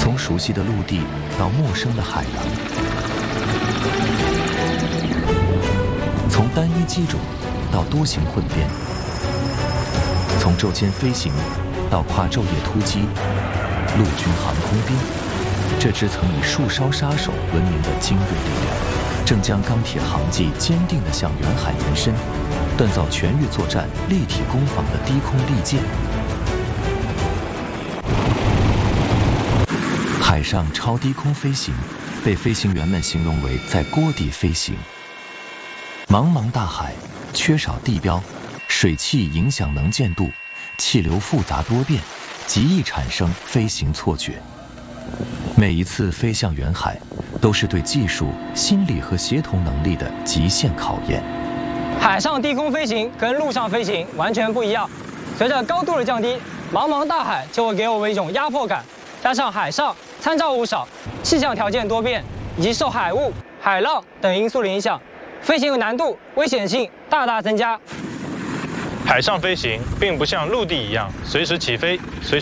从熟悉的陆地到陌生的海洋，从单一机种到多型混编，从昼间飞行到跨昼夜突击，陆军航空兵，这支曾以树梢杀手闻名的精锐力量，正将钢铁航迹坚定地向远海延伸，锻造全域作战、立体攻防的低空利剑。海上超低空飞行，被飞行员们形容为在锅底飞行。茫茫大海，缺少地标，水汽影响能见度，气流复杂多变，极易产生飞行错觉。每一次飞向远海，都是对技术、心理和协同能力的极限考验。 海上低空飞行跟陆上飞行完全不一样，随着高度的降低，茫茫大海就会给我们一种压迫感，加上海上参照物少，气象条件多变，以及受海雾、海浪等因素的影响，飞行的难度、危险性大大增加。 海上飞行并不像陆地一样随时起飞、随